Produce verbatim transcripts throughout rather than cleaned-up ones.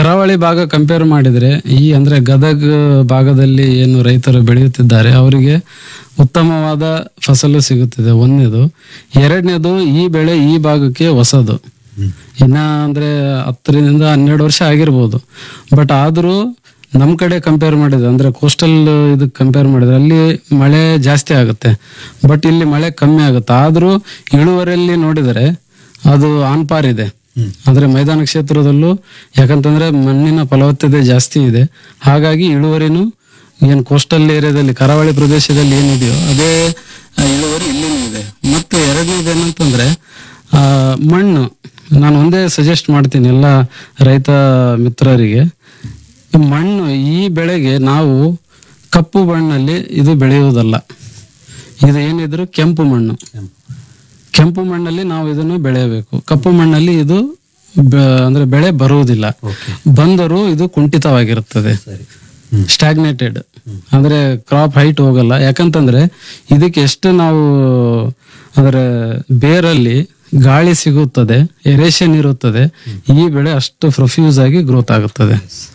ಕರಾವಳಿ ಭಾಗ ಕಂಪೇರ್ ಮಾಡಿದರೆ ಈ ಅಂದ್ರೆ ಗದಗ ಭಾಗದಲ್ಲಿ ಏನು ರೈತರು ಬೆಳೆಯುತ್ತಿದ್ದಾರೆ ಅವರಿಗೆ ಉತ್ತಮವಾದ ಫಸಲು ಸಿಗುತ್ತಿದೆ ಒಂದನೇದು. ಎರಡನೇದು ಈ ಬೆಳೆ ಈ ಭಾಗಕ್ಕೆ ಹೊಸದು, ಇನ್ನ ಅಂದ್ರೆ ಹತ್ತರಿಂದ ಹನ್ನೆರಡು ವರ್ಷ ಆಗಿರ್ಬೋದು. ಬಟ್ ಆದ್ರೂ ನಮ್ ಕಡೆ ಕಂಪೇರ್ ಮಾಡಿದ್ರೆ ಅಂದ್ರೆ ಕೋಸ್ಟಲ್ ಇದಕ್ಕೆ ಕಂಪೇರ್ ಮಾಡಿದ್ರೆ ಅಲ್ಲಿ ಮಳೆ ಜಾಸ್ತಿ ಆಗುತ್ತೆ, ಬಟ್ ಇಲ್ಲಿ ಮಳೆ ಕಮ್ಮಿ ಆಗುತ್ತೆ. ಆದ್ರೂ ಇಳುವರಿಯಲ್ಲಿ ನೋಡಿದರೆ ಅದು ಆನ್ ಪಾರ್ ಇದೆ. ಅಂದ್ರೆ ಮೈದಾನ ಕ್ಷೇತ್ರದಲ್ಲೂ ಯಾಕಂತಂದ್ರೆ ಮಣ್ಣಿನ ಫಲವತ್ತತೆ ಜಾಸ್ತಿ ಇದೆ, ಹಾಗಾಗಿ ಇಳುವರಿನೂ ಏನ್ ಕೋಸ್ಟಲ್ ಏರಿಯಾದಲ್ಲಿ ಕರಾವಳಿ ಪ್ರದೇಶದಲ್ಲಿ ಏನಿದೆಯೋ ಅದೇ ಇಳುವರಿ ಇಲ್ಲಿನೂ ಇದೆ. ಮತ್ತೆ ಎರಡನೇದು ಏನಂತಂದ್ರೆ ಆ ಮಣ್ಣು, ನಾನು ಒಂದೇ ಸಜೆಸ್ಟ್ ಮಾಡ್ತೀನಿ ಎಲ್ಲ ರೈತ ಮಿತ್ರರಿಗೆ, ಮಣ್ಣು ಈ ಬೆಳೆಗೆ ನಾವು ಕಪ್ಪು ಮಣ್ಣಲ್ಲಿ ಇದು ಬೆಳೆಯುವುದಲ್ಲ, ಇದು ಏನಿದ್ರು ಕೆಂಪು ಮಣ್ಣು. ಕೆಂಪು ಮಣ್ಣಲ್ಲಿ ನಾವು ಇದನ್ನು ಬೆಳೆಯಬೇಕು. ಕಪ್ಪು ಮಣ್ಣಲ್ಲಿ ಇದು ಅಂದ್ರೆ ಬೆಳೆ ಬರುವುದಿಲ್ಲ, ಬಂದರೂ ಇದು ಕುಂಠಿತವಾಗಿರುತ್ತದೆ, ಸ್ಟಾಗ್ನೇಟೆಡ್ ಅಂದ್ರೆ ಕ್ರಾಪ್ ಹೈಟ್ ಹೋಗಲ್ಲ. ಯಾಕಂತಂದ್ರೆ ಇದಕ್ಕೆ ಎಷ್ಟು ನಾವು ಅಂದ್ರೆ ಬೇರಲ್ಲಿ ಗಾಳಿ ಸಿಗುತ್ತದೆ, ಏರೇಷನ್ ಇರುತ್ತದೆ, ಈ ಬೆಳೆ ಅಷ್ಟು ಪ್ರೊಫ್ಯೂಸ್ ಆಗಿ ಗ್ರೋತ್ ಆಗುತ್ತದೆ.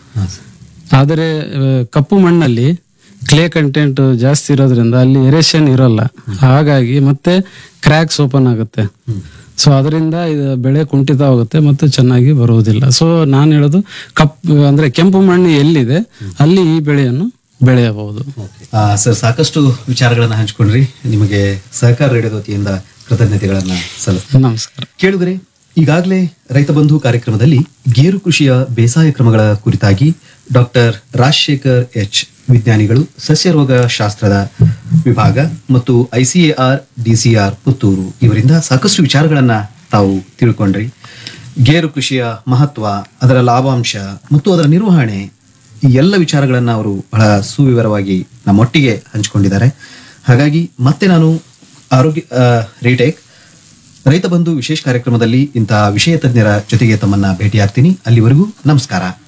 ಆದರೆ ಕಪ್ಪು ಮಣ್ಣಲ್ಲಿ ಕ್ಲೇ ಕಂಟೆಂಟ್ ಜಾಸ್ತಿ ಇರೋದ್ರಿಂದ ಅಲ್ಲಿ ಏರೇಷನ್ ಇರೋಲ್ಲ, ಹಾಗಾಗಿ ಮತ್ತೆ ಕ್ರ್ಯಾಕ್ಸ್ ಓಪನ್ ಆಗುತ್ತೆ. ಸೊ ಅದರಿಂದ ಇದು ಬೆಳೆ ಕುಂಠಿತವಾಗುತ್ತೆ ಮತ್ತು ಚೆನ್ನಾಗಿ ಬರುವುದಿಲ್ಲ. ಸೊ ನಾನು ಹೇಳೋದು ಕಪ್ ಅಂದ್ರೆ ಕೆಂಪು ಮಣ್ಣು ಎಲ್ಲಿದೆ ಅಲ್ಲಿ ಈ ಬೆಳೆಯನ್ನು ಬೆಳೆಯಬಹುದು. ಸರ್, ಸಾಕಷ್ಟು ವಿಚಾರಗಳನ್ನ ಹಂಚಿಕೊಂಡ್ರಿ. ನಿಮಗೆ ಸಹಕಾರ ರೇಡಿಯೋದ ವತಿಯಿಂದ ಕೃತಜ್ಞತೆಗಳನ್ನ ಸಲ್ಲಿಸ್ತೀನಿ. ನಮಸ್ಕಾರ. ಕೇಳಿದರೆ ಈಗಾಗಲೇ ರೈತ ಬಂಧು ಕಾರ್ಯಕ್ರಮದಲ್ಲಿ ಗೇರು ಕೃಷಿಯ ಬೇಸಾಯ ಕ್ರಮಗಳ ಕುರಿತಾಗಿ ಡಾಕ್ಟರ್ ರಾಜಶೇಖರ್ ಎಚ್ ವಿಜ್ಞಾನಿಗಳು ಸಸ್ಯ ರೋಗ ಶಾಸ್ತ್ರದ ವಿಭಾಗ ಮತ್ತು ಐಸಿಎಆರ್ ಡಿಸಿಆರ್ ಪುತ್ತೂರು ಇವರಿಂದ ಸಾಕಷ್ಟು ವಿಚಾರಗಳನ್ನ ತಾವು ತಿಳ್ಕೊಂಡ್ರಿ. ಗೇರು ಕೃಷಿಯ ಮಹತ್ವ, ಅದರ ಲಾಭಾಂಶ ಮತ್ತು ಅದರ ನಿರ್ವಹಣೆ, ಈ ಎಲ್ಲ ವಿಚಾರಗಳನ್ನ ಅವರು ಬಹಳ ಸುವಿವರವಾಗಿ ನಮ್ಮೊಟ್ಟಿಗೆ ಹಂಚಿಕೊಂಡಿದ್ದಾರೆ. ಹಾಗಾಗಿ ಮತ್ತೆ ನಾನು ಆರೋಗ್ಯ ರಿಟೇಕ್ ರೈತ ಬಂಧು ವಿಶೇಷ ಕಾರ್ಯಕ್ರಮದಲ್ಲಿ ಇಂತಹ ವಿಷಯ ತಜ್ಞರ ಜೊತೆಗೆ ತಮ್ಮನ್ನ ಭೇಟಿಯಾಗ್ತೀನಿ. ಅಲ್ಲಿವರೆಗೂ ನಮಸ್ಕಾರ.